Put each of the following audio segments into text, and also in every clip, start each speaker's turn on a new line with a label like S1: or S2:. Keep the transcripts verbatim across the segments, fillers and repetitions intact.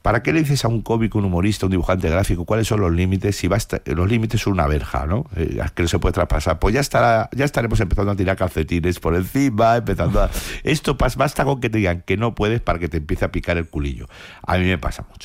S1: ¿para qué le dices a un cómico, un humorista, un dibujante gráfico cuáles son los límites? Si va a estar, los límites son una verja, ¿no? Eh, que no se puede traspasar. Pues ya estará, ya estaremos empezando a tirar calcetines por encima, empezando a... Esto pasa, basta con que te digan que no puedes para que te empiece a picar el culillo. A mí me pasa mucho.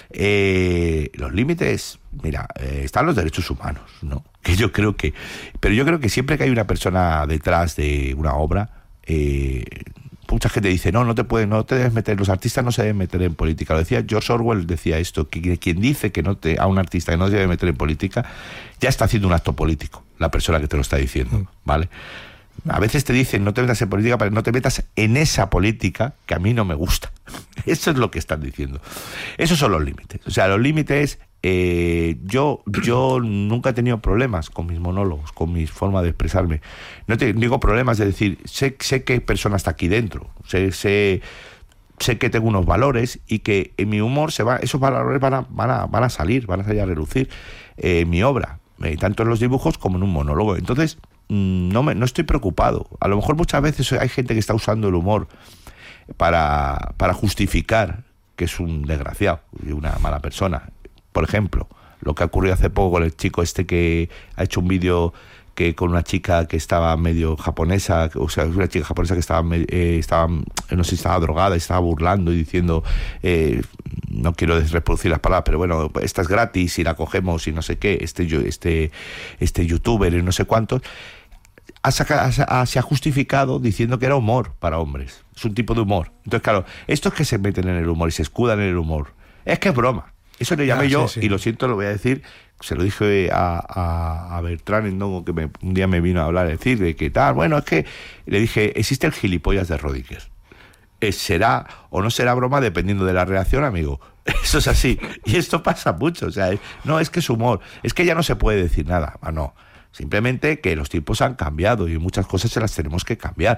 S1: Eh, los límites, mira, eh, están los derechos humanos, ¿no? Que yo creo que... Pero yo creo que siempre que hay una persona detrás de una obra... Eh, mucha gente dice, no, no te puedes, no te debes meter, los artistas no se deben meter en política. Lo decía George Orwell, decía esto, que quien dice que no te, a un artista que no se debe meter en política, ya está haciendo un acto político, la persona que te lo está diciendo, ¿vale? A veces te dicen, no te metas en política, pero no te metas en esa política que a mí no me gusta. Eso es lo que están diciendo. Esos son los límites. O sea, los límites... Eh, yo yo nunca he tenido problemas con mis monólogos, con mi forma de expresarme. No te, digo problemas de decir, sé, sé qué persona está aquí dentro, sé, sé, sé que tengo unos valores y que en mi humor se va, esos valores van a, van a, van a salir, van a salir a relucir eh, en mi obra, eh, tanto en los dibujos como en un monólogo. Entonces, no, me, no estoy preocupado. A lo mejor muchas veces hay gente que está usando el humor para, para justificar que es un desgraciado y una mala persona. Por ejemplo, lo que ha ocurrido hace poco con el chico este que ha hecho un vídeo que con una chica que estaba medio japonesa, o sea, una chica japonesa que estaba, eh, estaba no sé si estaba drogada, y estaba burlando y diciendo, eh, no quiero reproducir las palabras, pero bueno, esta es gratis y la cogemos y no sé qué, este, este, este youtuber y no sé cuántos, ha sacado, ha, se ha justificado diciendo que era humor para hombres, es un tipo de humor. Entonces, claro, estos que se meten en el humor y se escudan en el humor, es que es broma. Eso le llamé ah, yo, sí, sí. Y lo siento, lo voy a decir, se lo dije a, a, a Bertrán Endongo, que me, un día me vino a hablar, a decir de que tal, bueno, es que le dije, existe el gilipollas de Rodiger. Eh, será o no será broma dependiendo de la reacción, amigo. Eso es así. Y esto pasa mucho, o sea, es, no, es que es humor, es que ya no se puede decir nada, ah, no. Simplemente que los tiempos han cambiado y muchas cosas se las tenemos que cambiar.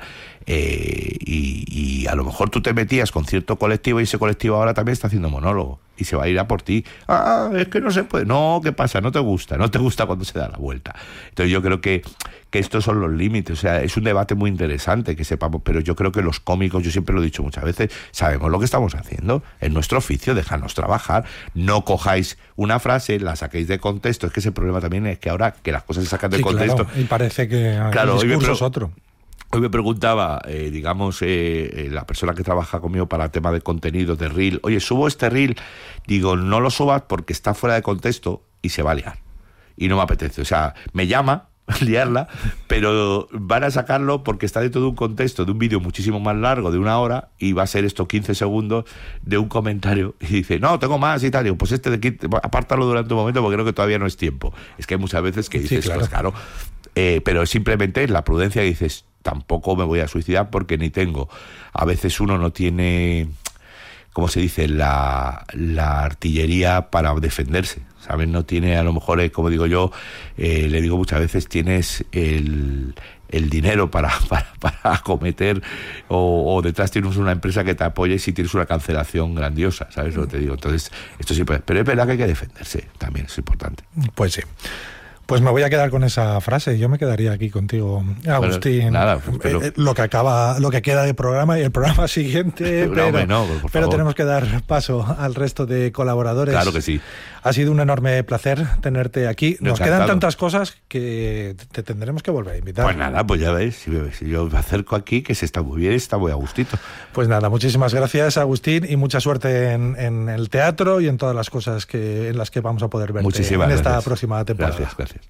S1: Eh, y, y a lo mejor tú te metías con cierto colectivo y ese colectivo ahora también está haciendo monólogo y se va a ir a por ti. Ah, es que no se puede. No, ¿qué pasa? No te gusta. No te gusta cuando se da la vuelta. Entonces yo creo que, que estos son los límites. O sea, es un debate muy interesante que sepamos, pero yo creo que los cómicos, yo siempre lo he dicho muchas veces, sabemos lo que estamos haciendo. Es nuestro oficio, dejadnos trabajar. No cojáis una frase, la saquéis de contexto. Es que ese problema también es que ahora que las cosas se sacan de sí, contexto.
S2: Claro. Y parece que
S1: claro,
S2: el discurso
S1: hoy
S2: es otro.
S1: Hoy me preguntaba, eh, digamos, eh, la persona que trabaja conmigo para el tema de contenido, de reel, oye, ¿subo este reel? Digo, no lo subas porque está fuera de contexto y se va a liar. Y no me apetece. O sea, me llama liarla, pero van a sacarlo porque está dentro de un contexto de un vídeo muchísimo más largo, de una hora, y va a ser esto quince segundos de un comentario. Y dice, no, tengo más y tal. Digo, pues este de quince, apártalo durante un momento porque creo que todavía no es tiempo. Es que hay muchas veces que dices, sí, claro. Pues claro, eh, pero simplemente la prudencia, dices, tampoco me voy a suicidar porque ni tengo. A veces uno no tiene, ¿cómo se dice?, la, la artillería para defenderse, ¿sabes? No tiene, a lo mejor, eh, como digo yo, eh, le digo muchas veces, tienes el, el dinero para, para, para acometer o, o detrás tienes una empresa que te apoye si tienes una cancelación grandiosa, ¿sabes lo que te digo? Entonces, esto siempre, pero es verdad que hay que defenderse, también es importante.
S2: Pues sí. Pues me voy a quedar con esa frase. Yo me quedaría aquí contigo, Agustín. Bueno, nada, pero... eh, lo que acaba, lo que queda de programa y el programa siguiente.
S1: No,
S2: pero,
S1: no, por
S2: pero
S1: favor.
S2: Tenemos que dar paso al resto de colaboradores.
S1: Claro que sí.
S2: Ha sido un enorme placer tenerte aquí. Nos
S1: Encantado.
S2: Quedan tantas cosas que te tendremos que volver a invitar.
S1: Pues nada, pues ya veis, si, si yo me acerco aquí, que se está muy bien, está muy a gustito.
S2: Pues nada, muchísimas gracias, Agustín, y mucha suerte en, en el teatro y en todas las cosas que en las que vamos a poder verte
S1: muchísimas
S2: en esta
S1: gracias.
S2: próxima temporada.
S1: Gracias, gracias.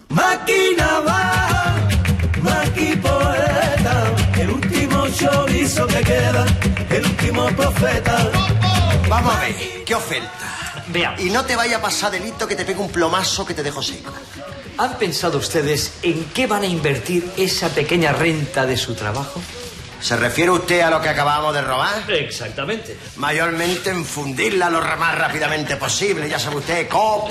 S3: Máquina va, maqui poeta, el último chorizo que queda, el último profeta.
S4: Vamos a ver, qué oferta.
S5: Veamos.
S4: Y no te vaya a pasar delito que te pegue un plomazo que te dejo seco.
S5: ¿Han pensado ustedes en qué van a invertir esa pequeña renta de su trabajo?
S4: ¿Se refiere usted a lo que acabamos de robar?
S5: Exactamente.
S4: Mayormente en fundirla lo más rápidamente posible, ya sabe usted, copa.